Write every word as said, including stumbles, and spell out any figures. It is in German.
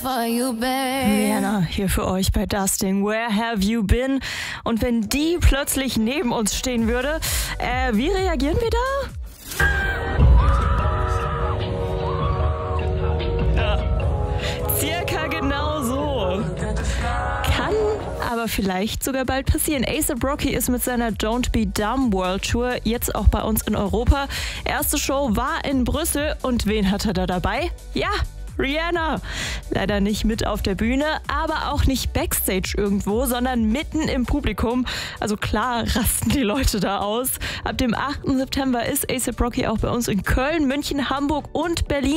for you, babe. Rihanna hier für euch bei Dusting. Where have you been? Und wenn die plötzlich neben uns stehen würde, äh, wie reagieren wir da? Ja, circa genau so. Kann aber vielleicht sogar bald passieren. A$AP Rocky ist mit seiner Don't Be Dumb World Tour jetzt auch bei uns in Europa. Erste Show war in Brüssel und wen hat er da dabei? Ja, Rihanna. Leider nicht mit auf der Bühne, aber auch nicht Backstage irgendwo, sondern mitten im Publikum. Also klar rasten die Leute da aus. Ab dem achten September ist A$AP Rocky auch bei uns in Köln, München, Hamburg und Berlin.